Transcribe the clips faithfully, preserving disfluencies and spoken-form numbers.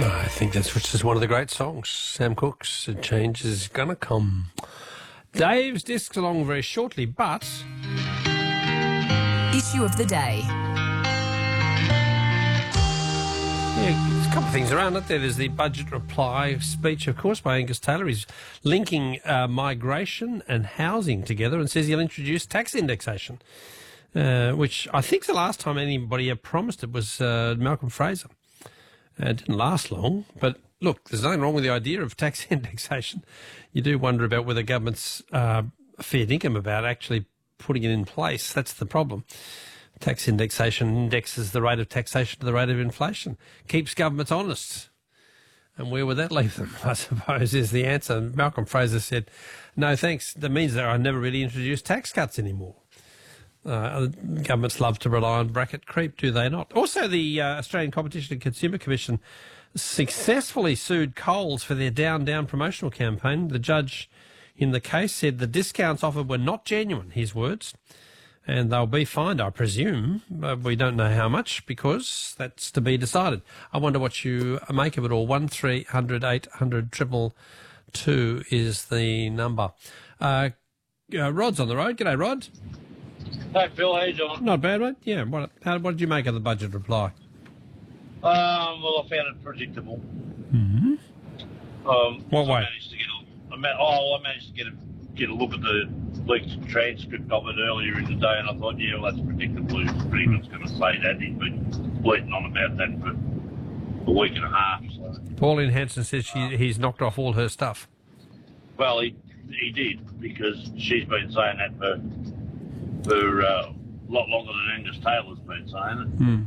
I think that's which is one of the great songs. Sam Cooke's "A Change Is Gonna Come." Dave's discs along very shortly, but issue of the day. Yeah, there's a couple of things around it there. There's the budget reply speech, of course, by Angus Taylor. He's linking uh, migration and housing together and says he'll introduce tax indexation, uh, which I think the last time anybody ever promised it was uh, Malcolm Fraser. Uh, it didn't last long, but look, there's nothing wrong with the idea of tax indexation. You do wonder about whether government's uh, fair dinkum about actually putting it in place. That's the problem. Tax indexation indexes the rate of taxation to the rate of inflation, keeps governments honest. And where would that leave them, I suppose, is the answer. Malcolm Fraser said, no thanks, that means that I never really introduce tax cuts anymore. Uh, governments love to rely on bracket creep, do they not? Also, the uh, Australian Competition and Consumer Commission successfully sued Coles for their Down Down promotional campaign. The judge in the case said the discounts offered were not genuine, his words, and they'll be fined, I presume. But we don't know how much because that's to be decided. I wonder what you make of it all. one three hundred eight hundred two two is the number. Uh, uh, Rod's on the road. G'day, Rod. Hey, Phil, how you doing? Not bad, mate. Yeah. What, how, what did you make of the budget reply? Um, well, I found it predictable. Mm-hmm. Um, What I way? Managed to get a, I ma- oh, I managed to get a get a look at the leaked transcript of it earlier in the day, and I thought, yeah, well, that's predictable. He was pretty much going to say that. He's been bleating on about that for a week and a half. So. Pauline Hanson says she, he's knocked off all her stuff. Well, he he did, because she's been saying that for for uh, a lot longer than Angus Taylor's been saying it. Mm.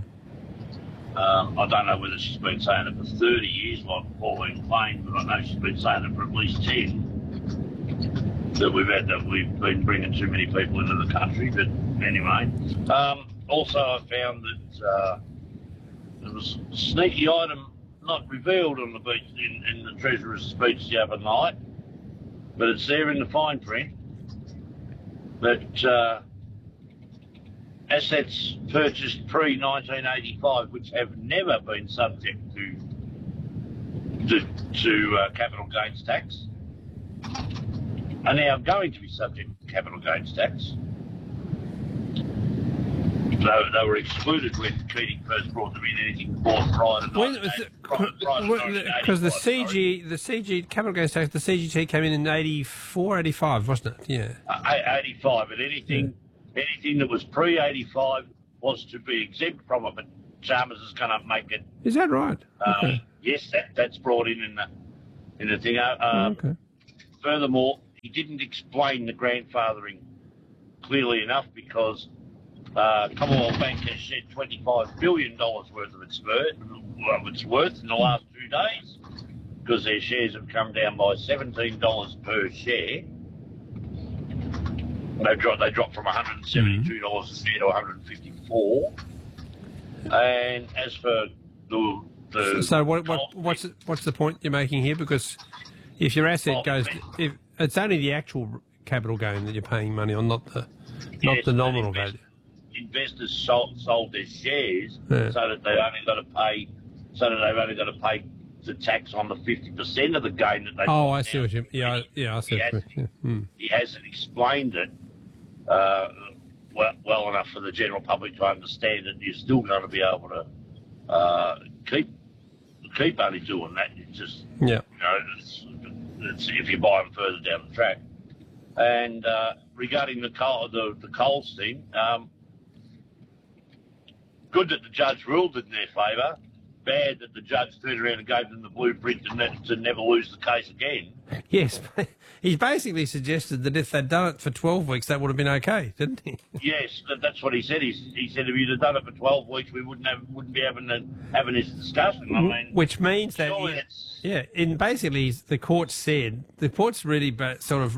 Um, I don't know whether she's been saying it for thirty years like Pauline claimed, but I know she's been saying it for at least ten. That we've had that we've been bringing too many people into the country. But anyway, um, also I found that uh, there was a sneaky item not revealed on the beach in, in the Treasurer's speech the other night, but it's there in the fine print that uh, assets purchased pre nineteen eighty-five, which have never been subject to to, to uh, capital gains tax, are now going to be subject to capital gains tax. So they were excluded when Keating first brought them in, anything bought prior to Because the C G, the C G capital gains tax, the C G T came in in eighty-four, eighty-five, wasn't it? Yeah. Uh, eighty-five, and anything, yeah. anything that was pre eighty-five was to be exempt from it. But Chalmers is going to make it. Is that right? Uh, okay. Yes, that that's brought in in the in the thing. Uh, oh, okay. Furthermore, he didn't explain the grandfathering clearly enough, because uh, Commonwealth Bank has shed twenty-five billion dollars worth of its worth, of its worth in the last two days, because their shares have come down by seventeen dollars per share. They dropped, they dropped from one hundred seventy-two dollars a share to one hundred fifty-four dollars. And as for the... the so so what, what, what's, what's the point you're making here? Because if your asset goes... if it's only the actual capital gain that you're paying money on, not the not yes, the nominal invest, value. Investors sold, sold their shares yeah. so that they only got to pay, so that they've only got to pay the tax on the fifty percent of the gain that they. Oh, I see what you. Yeah, yeah, I see. He, what hasn't, yeah. hmm. he hasn't explained it uh, well, well enough for the general public to understand that you're still going to be able to uh, keep keep only doing that. It's just yeah. you know, it's, it's if you buy them further down the track. And uh, regarding the coal, the, the Coles thing, um, good that the judge ruled in their favour. Bad that the judge turned around and gave them the blueprint to, ne- to never lose the case again. Yes, he basically suggested that if they'd done it for twelve weeks, that would have been okay, didn't he? Yes, that's what he said. He, he said if you'd have done it for twelve weeks, we wouldn't have wouldn't be having a, having this discussion. I mean, which means that, he, yeah, in basically the court said the court's really sort of